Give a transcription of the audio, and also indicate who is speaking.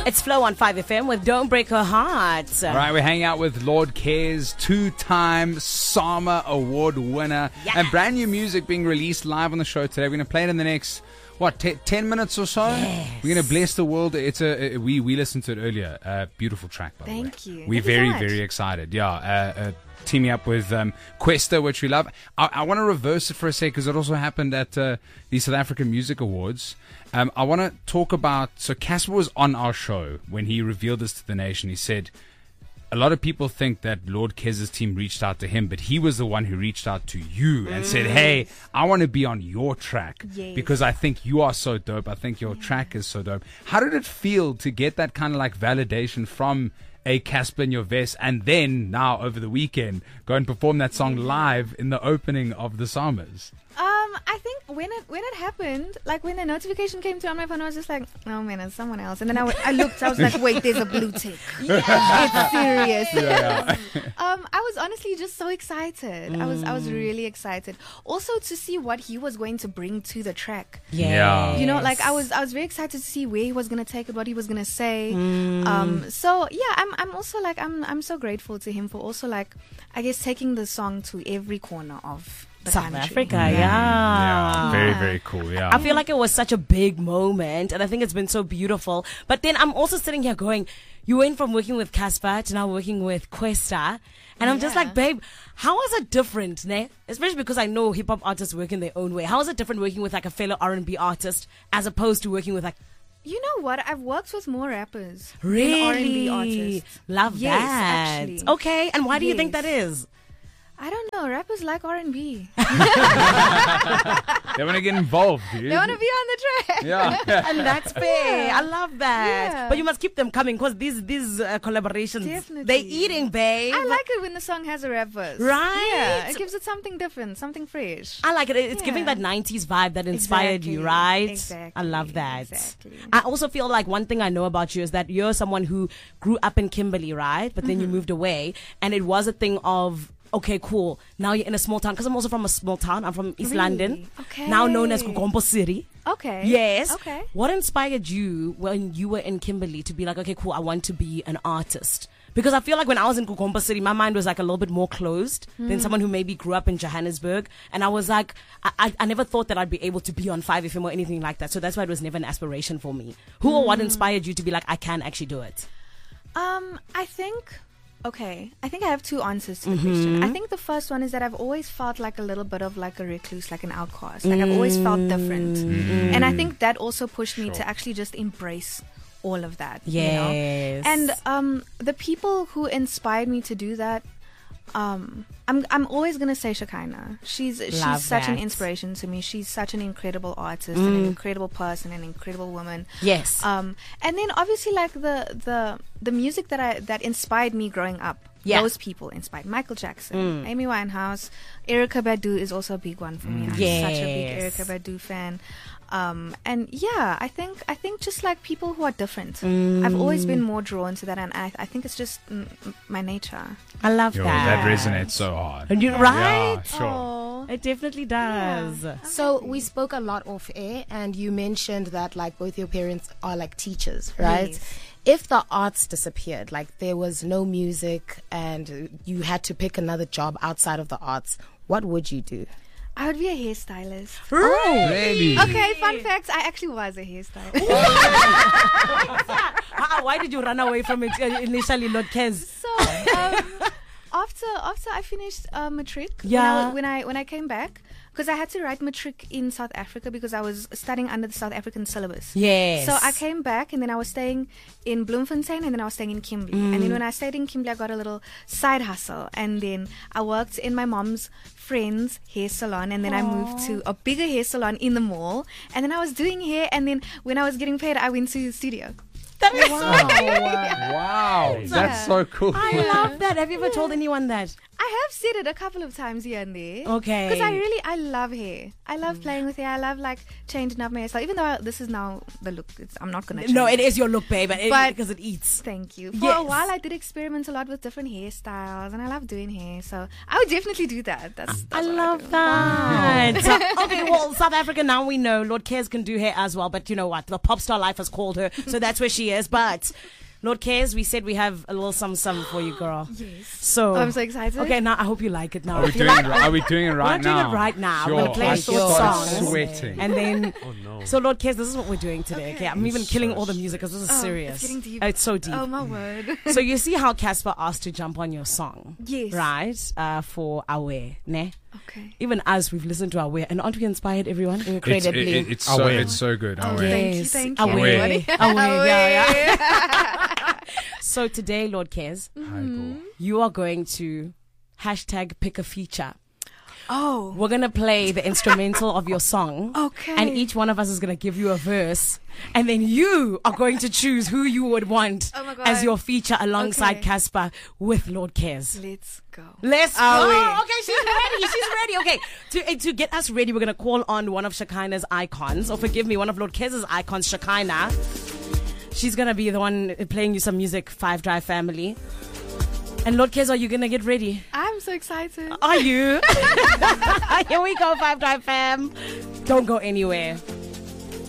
Speaker 1: It's Flow on 5FM with Don't Break Her Heart.
Speaker 2: Right, we're hanging out with Lord Kes, two-time SAMA Award winner, and brand new music being released live on the show today. We're going to play it in the next, 10 minutes or so?
Speaker 1: Yes.
Speaker 2: We're going to bless the world. It's we listened to it earlier. Beautiful track, by the way.
Speaker 3: Thank you.
Speaker 2: We're very, very excited. Teaming up with Kwesta, which we love. I want to reverse it for a sec because it also happened at the South African Music Awards. I want to talk about, so Casper was on our show when he revealed this to the nation. He said, a lot of people think that Lord Kes's team reached out to him, but he was the one who reached out to you and said, hey, I want to be on your track because I think you are so dope. I think your track is so dope. How did it feel to get that kind of like validation from a Casper in your vest, and then now over the weekend go and perform that song live in the opening of the Summers?
Speaker 3: I think when it happened, like when the notification came through on my phone, I was just like, oh man, it's someone else. And then I looked, I was like, wait, there's a blue tick. It's serious. I was honestly just so excited. I was really excited. Also to see what he was going to bring to the track.
Speaker 1: Yeah.
Speaker 3: You know, like I was very excited to see where he was going to take it, what he was going to say. So yeah, I'm also like, I'm so grateful to him for also like, I guess, taking the song to every corner of
Speaker 1: South
Speaker 3: country.
Speaker 1: Africa,
Speaker 2: Very, very cool.
Speaker 1: I feel like it was such a big moment, and I think it's been so beautiful. But then I'm also sitting here going, you went from working with Casper to now working with Kwesta, and I'm just like, babe, how is it different, ne? Especially because I know hip hop artists work in their own way. How is it different working with like a fellow R&B artist as opposed to working with like?
Speaker 3: You know what? I've worked with more rappers
Speaker 1: Really?
Speaker 3: than R&B artists.
Speaker 1: Love
Speaker 3: Yes,
Speaker 1: that.
Speaker 3: actually.
Speaker 1: Okay, and why do you think that is?
Speaker 3: I don't know. Rappers like R&B.
Speaker 2: They want to get involved, dude.
Speaker 3: They want to be on the track.
Speaker 2: Yeah.
Speaker 1: And that's fair. I love that.
Speaker 3: Yeah.
Speaker 1: But you must keep them coming because these collaborations,
Speaker 3: Definitely.
Speaker 1: they're eating, babe.
Speaker 3: I like it when the song has a rap verse.
Speaker 1: Right?
Speaker 3: Yeah, it gives it something different, something fresh.
Speaker 1: I like it. It's giving
Speaker 3: Yeah.
Speaker 1: that 90s vibe that inspired you, right?
Speaker 3: Exactly.
Speaker 1: I love that.
Speaker 3: Exactly.
Speaker 1: I also feel like one thing I know about you is that you're someone who grew up in Kimberley, right? But then you moved away, and it was a thing of, okay, cool. Now you're in a small town. Because I'm also from a small town. I'm from East
Speaker 3: Really?
Speaker 1: London.
Speaker 3: Okay.
Speaker 1: Now known as Gugombo City.
Speaker 3: Okay.
Speaker 1: Yes.
Speaker 3: Okay.
Speaker 1: What inspired you when you were in Kimberley to be like, okay, cool, I want to be an artist? Because I feel like when I was in Gugombo City, my mind was like a little bit more closed than someone who maybe grew up in Johannesburg. And I was like, I never thought that I'd be able to be on 5FM or anything like that. So that's why it was never an aspiration for me. Who or what inspired you to be like, I can actually do it?
Speaker 3: I think I have two answers to the question. I think the first one is that I've always felt like a little bit of like a recluse, like an outcast. Like I've always felt different. And I think that also pushed me to actually just embrace all of that.
Speaker 1: Yes.
Speaker 3: You know? And the people who inspired me to do that, I'm always gonna say Shekinah. She's such an inspiration to me. She's such an incredible artist, and an incredible person, an incredible woman.
Speaker 1: Yes.
Speaker 3: And then obviously like the music that inspired me growing up.
Speaker 1: Yeah.
Speaker 3: Those people inspired Michael Jackson, Amy Winehouse, Erykah Badu is also a big one for me. I'm such a big
Speaker 1: Yes.
Speaker 3: Erykah Badu fan. And yeah, I think just like people who are different. I've always been more drawn to that, and I think it's just my nature.
Speaker 1: I love
Speaker 2: Yo,
Speaker 1: that.
Speaker 2: that resonates so hard.
Speaker 1: And you're right.
Speaker 2: Yeah, sure.
Speaker 1: It definitely does.
Speaker 4: So we spoke a lot off air, and you mentioned that like both your parents are like teachers, right?
Speaker 3: Yes.
Speaker 4: If the arts disappeared, like there was no music and you had to pick another job outside of the arts, what would you do?
Speaker 3: I would be a hairstylist.
Speaker 2: Really?
Speaker 3: Okay, fun facts. I actually was a hairstylist.
Speaker 1: Why did you run away from it initially, Lord Kes?
Speaker 3: So after I finished matric,
Speaker 1: Yeah.
Speaker 3: when I came back, because I had to write matric in South Africa because I was studying under the South African syllabus.
Speaker 1: Yes.
Speaker 3: So I came back, and then I was staying in Bloemfontein, and then I was staying in Kimberley. And then when I stayed in Kimberley, I got a little side hustle, and then I worked in my mom's friend's hair salon, and then I moved to a bigger hair salon in the mall, and then I was doing hair, and then when I was getting paid, I went to the studio.
Speaker 1: That is
Speaker 2: Wow. That's so cool.
Speaker 1: I love that. Have you ever told anyone that?
Speaker 3: I have said it a couple of times here and there.
Speaker 1: Okay.
Speaker 3: Because I love hair. I love playing with hair. I love like changing up my hairstyle. Even though this is now the look, I'm not gonna.
Speaker 1: No,
Speaker 3: change
Speaker 1: it is your look, babe, but because it eats.
Speaker 3: Thank you. For
Speaker 1: Yes.
Speaker 3: a while, I did experiment a lot with different hairstyles, and I love doing hair. So I would definitely do that. That's
Speaker 1: I
Speaker 3: what
Speaker 1: love
Speaker 3: do.
Speaker 1: that. So, okay, well, South Africa, now we know Lord Cares can do hair as well, but you know what? The pop star life has called her, so that's where she is. But Lord Cares, we said we have a little something for you, girl.
Speaker 3: Yes.
Speaker 1: So
Speaker 3: I'm so excited.
Speaker 1: Okay, now I hope you like it now.
Speaker 2: Are we doing it right
Speaker 1: We're
Speaker 2: now?
Speaker 1: doing it right now.
Speaker 2: Sure.
Speaker 1: We're gonna play
Speaker 2: I
Speaker 1: a short
Speaker 2: started
Speaker 1: song.
Speaker 2: sweating.
Speaker 1: And then,
Speaker 5: Oh no.
Speaker 1: so Lord Cares, this is what we're doing today. Okay, I'm even killing all the music because this is
Speaker 3: Oh,
Speaker 1: serious.
Speaker 3: it's getting deep.
Speaker 1: It's so deep.
Speaker 3: Oh my word.
Speaker 1: So you see how Casper asked to jump on your song,
Speaker 3: Yes.
Speaker 1: right? For Aware, ne?
Speaker 3: Okay.
Speaker 1: Even us, we've listened to Aware, and aren't we inspired, everyone?
Speaker 4: Incredibly.
Speaker 2: It's
Speaker 5: Aware.
Speaker 2: so good.
Speaker 3: Oh,
Speaker 2: Aware.
Speaker 3: thank you.
Speaker 1: Aware.
Speaker 3: Aware.
Speaker 1: Yeah. So today, Lord Cares,
Speaker 2: Hi, bro.
Speaker 1: you are going to #pick a feature.
Speaker 3: Oh.
Speaker 1: We're going to play the instrumental of your song.
Speaker 3: Okay.
Speaker 1: And each one of us is going to give you a verse. And then you are going to choose who you would want
Speaker 3: Oh my God.
Speaker 1: as your feature alongside
Speaker 3: Okay.
Speaker 1: Casper with Lord Cares.
Speaker 3: Let's go.
Speaker 1: Let's go.
Speaker 3: Aware.
Speaker 1: Okay, she's ready. She's ready. Okay, to get us ready, we're going to call on one of Shekinah's icons. Or forgive me, one of Lord Cares' icons, Shekinah. She's going to be the one playing you some music, Five Drive Family. And Lord Cares, are you going to get ready?
Speaker 3: I'm so excited.
Speaker 1: Are you? Here we go, Five Drive fam. Don't go anywhere.